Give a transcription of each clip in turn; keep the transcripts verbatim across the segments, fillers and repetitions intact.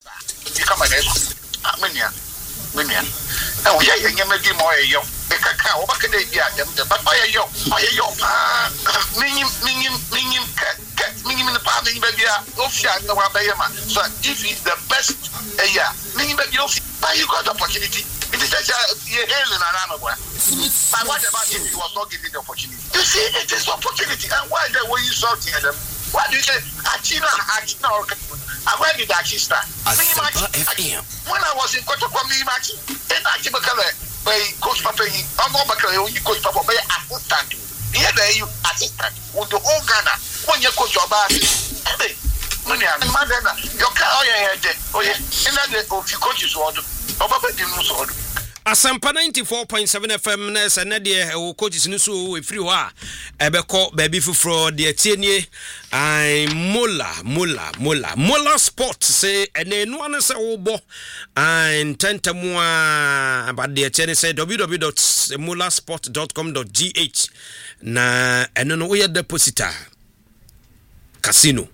You come and ask, Minia, Minia. Oh, yeah, and you may be more a young. Cacao, what can they be at them? But I a young, I a young, meaning, meaning, meaning, meaning in the party, maybe a ocean, no one by a man. So if it's the best, a year, meaning that you got opportunity. It is such a hell in another way. But what about if you was not given the opportunity? You see, it is opportunity. And why the way you saw them? Why do you say, Achina, Achina, or I went to that sister? When I was in Kotokomi, and I came by Coach Papa, I'm not you Coach Papa, by assistant. Here they you assistant with the whole Ghana when you coach your body. Money, Madonna, your car, oh, yeah, and then if you coaches want to, Asampa ninety-four point seven F M na se na de e coaches no so we free ho a ebeko baby fufro de tienie ai mola mola mola mola sport say ene no an se wo bo ai tentamu a about de tienie say w w w dot mola sport dot com dot g h na eno no we depositor casino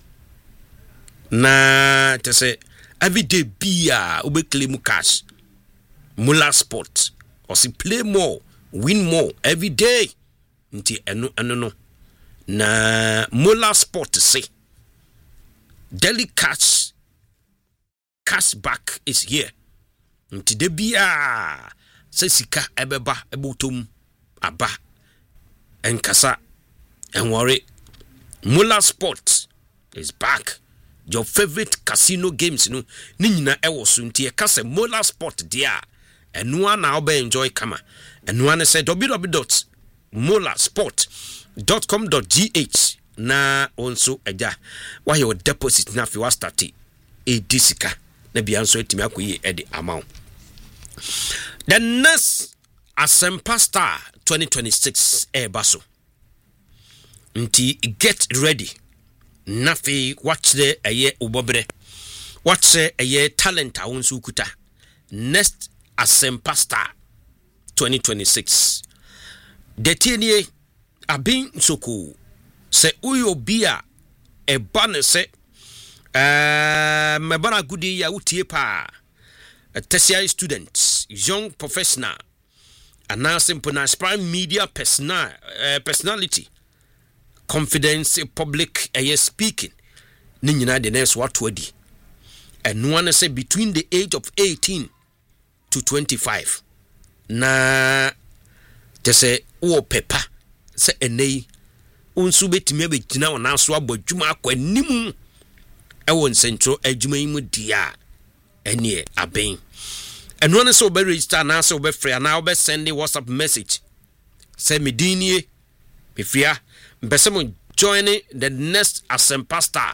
na te say every day bia ube claim cash Mula Sport or see play more win more every day nti eno eno no na Mula Sport say daily cash cash back is here nti de bia say sika ebeba ebotom aba enkasa and worry Mula Sport is back. Your favorite casino games no ni nyina ewo so nti e ka se Mola Sport dia eno ana oba enjoy kama eno ana say w w w dot mola sport dot com dot g h na onso eja why your deposit na fi wa start e disika na bia nso etimi akoyi e de amount. The next Asempa Star twenty twenty-six e baso nti get ready. Nafi watch the aye ubobre watch the aye talent awonsu kuta next Asempa Star twenty twenty-six de tienie abin soko se uyo bia e bane se eh me bana gudi ya utie pa a tertiary students young professional announcing puna prime media personal uh, personality confidence public air speaking ni nyina de next what wadi and one say between the age of eighteen to twenty-five na te say wo pepa say enei unsu betimi abegina wona so abodwuma akwanim e won central adwuma yi mu dia ene aben and one say obe register na say obe free na obe send WhatsApp message say medinie befia Besemo joining the next Asempa Star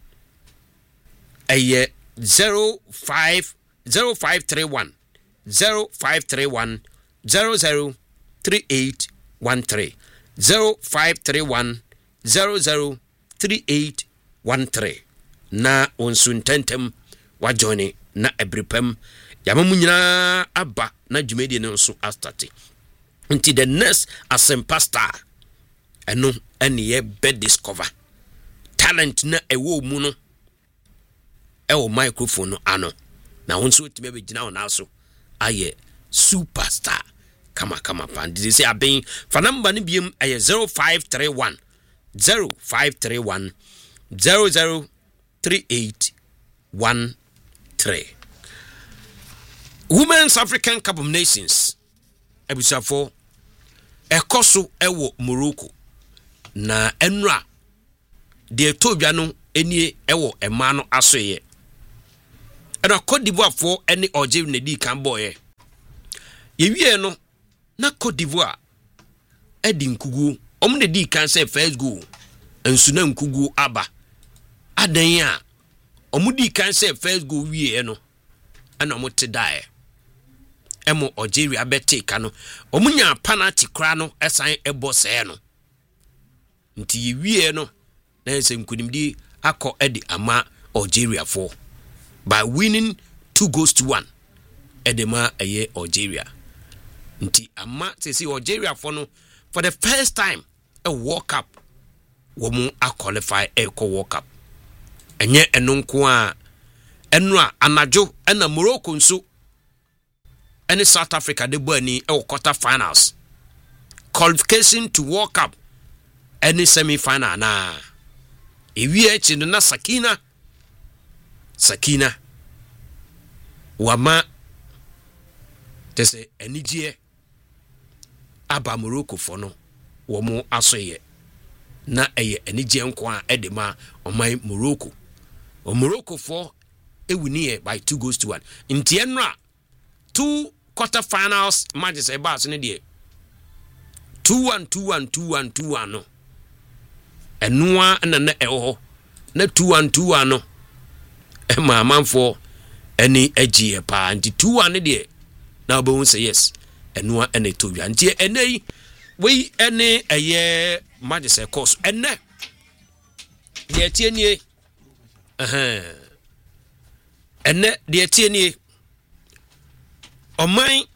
a zero five zero five three one zero five three one zero zero three eight one three zero five three one zero zero three eight one three na onsuntentem wa joining na ebripem yamamu nyina aba na dwumedi ne nso astati until the next Asempa Star eno ene ye be discover talent na ewo mu no ewo microphone no ano na wonso timi be gina wona so aye superstar kama kama pan did say aben fa number ni biem aye zero five three one zero five three one zero zero three eight one three. Women's African Cup of Nations ebusafo ekoso ewo Morocco na enra de tobia no enie ewo ema no asoye ena Cote d'Ivoire fo ene Algeria na di kan boye ye wie no na Cote d'Ivoire edi nkugu om na di kan say first goal ensu na nkugu aba adan a om di kan say first goal wie no ana mo te dae emo Algeria bete kanu omunya penalty kra no esan ebo se no nti wie no na ese nkunimdi akọ edi ama Algeria for by winning two goals to one edema eye Algeria nti ama se si Algeria for no for the first time a World Cup wo mu a qualify e ko World Cup enye enonko a enra anajo ena Morocco nso ene South Africa de bani e quarter finals qualification to World Cup ene semi final na ewi echi na Sakina Sakina wama tese enijie aba Morocco fo no wo mo asoye na eye enijie nko a edema omai Morocco o Morocco for ewini by two goals to one nti enra two quarter finals matches e ba so ne de two one two one two one two one no enua na na eho na two one two one no e ma manfo eni agie pa nti two one ne de na obo say yes enua ene to bia nti enei we ene eye matches e course ene de tie nie eh ene de tie nie Omai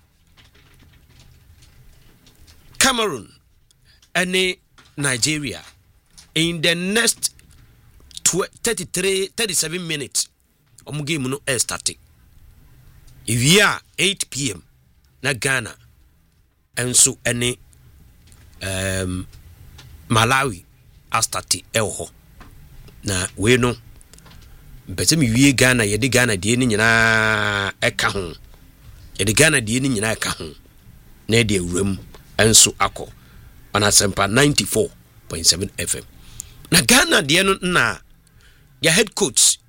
Cameroon and Nigeria in the next thirty-three thirty-seven minutes omu game no air starting if we are eight p.m. na Ghana and so any um Malawi a starting elho na we no bete mi wie Ghana ye de Ghana de ni nyina eka ho ye de Ghana de ni nyina eka ho na de awuram enso akọ ana sempa ninety-four point seven F M na Ghana de no na ya head coach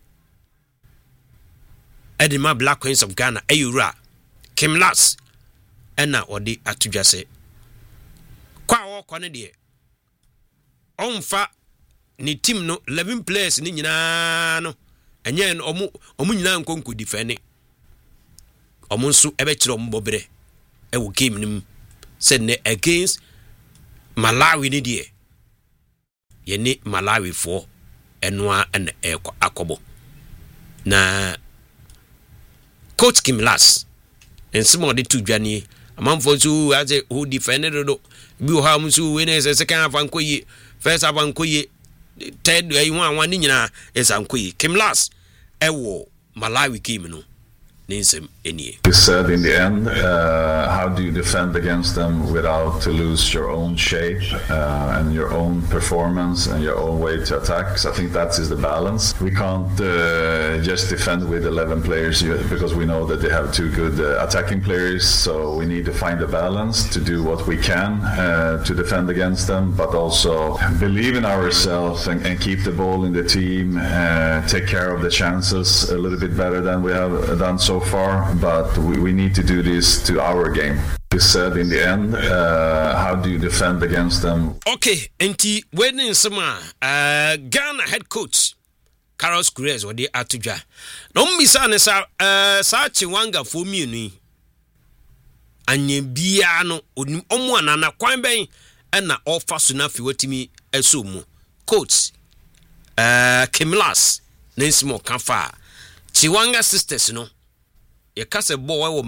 Edema Black Queens of Ghana Ayura Kim Las ena odi atudwase kwa wo kone de onfa ni team no eleven players ni nyina no enye no omu omu nyina nkonko defend omu nso ebe kire omu bobere e wo game nim said ne against Malawi ni de ye ni Malawi for enwa en akobo na coach Kim Las en small de tu dwane amanfo so as who defended do bi o ha musu we na second half ankoyi first half ankoyi third way one one ni nyina is ankoyi Kim Las ewo Malawi game no He said in the end, uh, how do you defend against them without to lose your own shape uh, and your own performance and your own way to attack? So I think that is the balance. We can't uh, just defend with eleven players because we know that they have two good uh, attacking players. So we need to find a balance to do what we can uh, to defend against them, but also believe in ourselves and, and keep the ball in the team, uh, take care of the chances a little bit better than we have done so far, but we, we need to do this to our game. He said in the end, uh, how do you defend against them? Okay, enti when in summer, uh, Ghana head coach Carlos Queiroz or the Atuja. No misane sa uh sa Chiwanga for me ni. Anye bia no omu anana kwan ben na offer so na fi watimi esomu. Coach uh Kim Las Nensimo Kanfa Chiwanga sisters no I think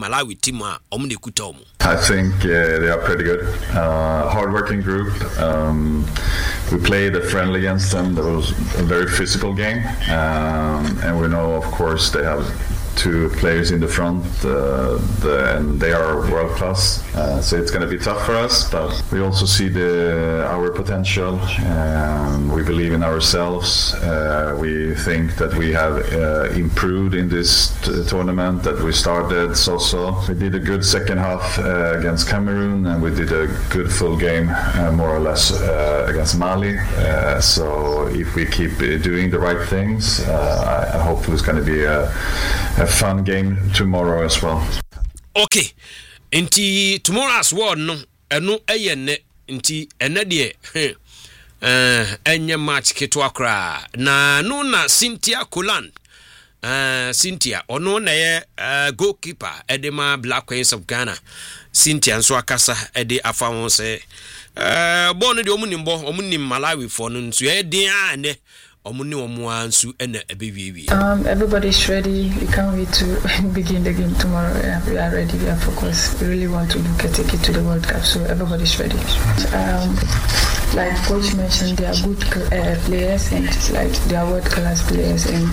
uh, they are pretty good. Uh, hard-working group. Um, we played a friendly against them. That was a very physical game, um, and we know, of course, they have two players in the front, uh, the, and they are world class. Uh, so it's going to be tough for us, but we also see the our potential. Um, we believe in ourselves. Uh, we think that we have uh, improved in this t- tournament that we started. So so we did a good second half uh, against Cameroon, and we did a good full game, uh, more or less, uh, against Mali. Uh, so if we keep doing the right things, uh, I, I hope it's going to be a, a fun game tomorrow as well. Okay, inti tomorrow as well no eno eyene inti enade eh enye match ketwa kra na no na Cynthia Coland uh Cynthia ono na ye uh, goalkeeper edema Black Queens of Ghana. Cynthia nso akasa ede afa won se uh bon de omunimbo omunim Malawi for no nso ye den ane Um, everybody's ready. We can't wait to begin the game tomorrow. Yeah, we are ready. We are focused. We really want to look at take it to the World Cup. So everybody's ready. Um, like Coach mentioned, they are good uh, players and like they are world class players, and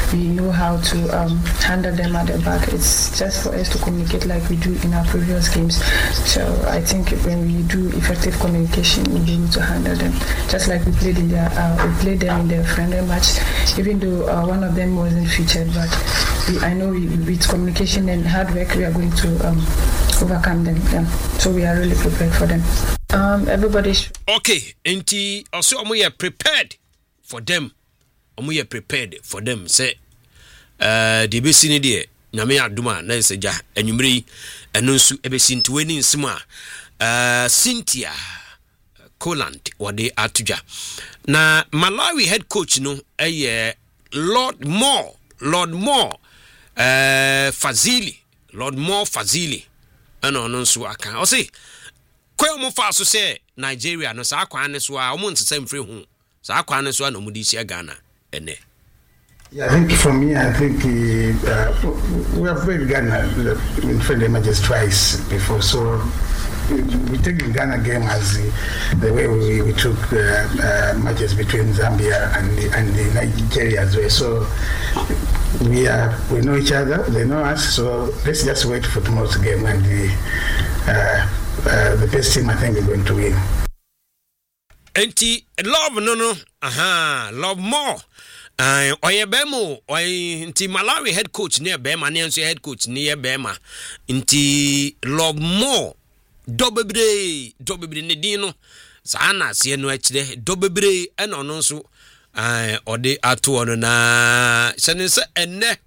we know how to um, handle them at the back. It's just for us to communicate like we do in our previous games. So I think when we do effective communication, we'll be able to handle them. Just like we played in their, uh, we played them in the friendly match, even though uh, one of them wasn't featured. But we, I know we, with communication and hard work, we are going to um, overcome them. Yeah. So we are really prepared for them. Um, everybody's okay. Enti also we are prepared for them. We are prepared for them. Say, uh, the best in the Nyame aduma na seja enwumre eno nsu ebesin twenty nsima uh Cynthia Coland wade atuja na Malawi head coach no eh Lord Moore Lord Moore uh Fazili Lord Moore Fazili eno no nsu aka o say kwa mo fa so say Nigeria no sa akwan ne so a o mo nsesam free hu sa akwan ne so na mo di sia Ghana ene. Yeah, I think for me, I think uh, we have played Ghana in friendly matches twice before, so we take the Ghana game as the, the way we, we took uh, uh, matches between Zambia and the, and the Nigeria as well. So we are we know each other, they know us. So let's just wait for tomorrow's game, and the uh, uh, the best team I think is going to win. Enti love no no, aha, love more. Uh, oye bemo oye inti Malawi head coach near Bema ne nso head coach near Bema inti love more dobebre dobebre ne din no sana se no akire dobebre e no no nso eh ode ato no na sense enne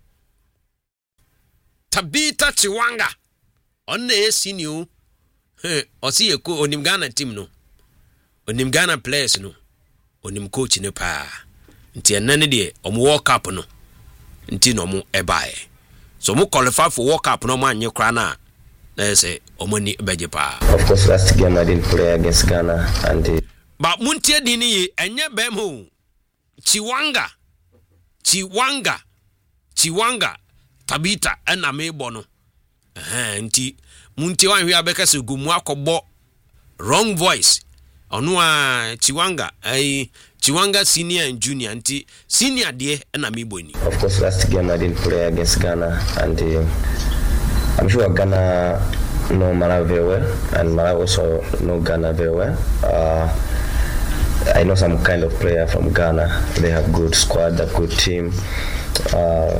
Tabita Chiwanga onne esinio he osi eko onim Ghana team no onim Ghana players no onim coach ne pa nti enane de omo World Cup no nti no mo ebae so mo qualify for World Cup no mo anye kra na na say omo ni beje pa. Of course last game I didn't play against Ghana and uh, but muntie di ni enye bem ho Chiwanga Chiwanga Chiwanga Tabita ena mebo no eh nti muntie wan hwe abeka se gumu akobbo wrong voice onu a Chiwanga ai Chiwanga senior and junior anti senior de na mebo ni. Of course last game I didn't play against Ghana and uh, I'm sure Ghana know Malawi very well and Malawi also know Ghana very well. Uh, I know some kind of player from Ghana. They have good squad, a good team. Uh,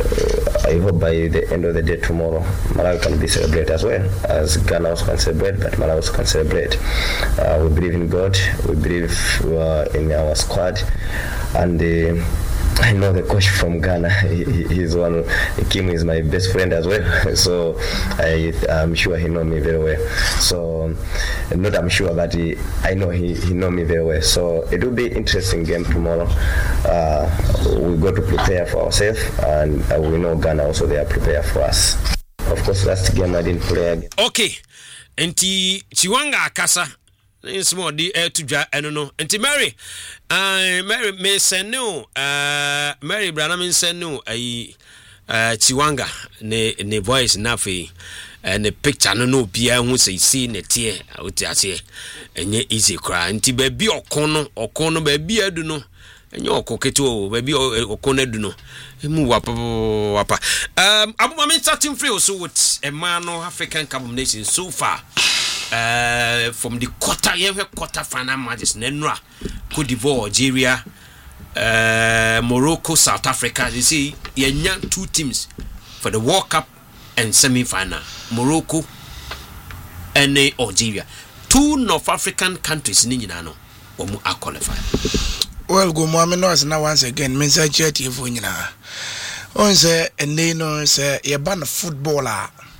I hope by the end of the day tomorrow, Malawi can be celebrated as well as Ghana also can celebrate, but Malawi also can celebrate. Uh, we believe in God, we believe uh, in our squad, and uh, I know the coach from Ghana. He, he's one. Kim is my best friend as well, so I, I'm sure he knows me very well. So not I'm sure, but he, I know he he knows me very well. So it will be interesting game tomorrow. Uh, we got to prepare for ourselves, and uh, we know Ghana also they are prepared for us. Of course, last game I didn't play again. Okay, enti Chiwanga akasa. Small di air to ja eno no enti Mary uh Mary me senu uh Mary Branham senu ai uh Chiwanga ne ne voice na fe and the picture no no bia hu say see ne tie oti ase enye easy cry enti ba bi okono okono ba bi adu no enye okoketo ba bi okono adu no emu wapa wapa um abuma me starting free also with a man no African Cup of Nations so far. Uh, from the quarter, yeah, quarter final matches, Nenra, Cote d'Ivoire, Algeria, uh, Morocco, South Africa. You see, you young two teams for the World Cup and semi-final. Morocco and uh, Algeria. Two North African countries, Ninjano, are qualified. Well, go Mohammed now once again, Mensa Jet Yvonina. On say, and they know, say, you're a footballer.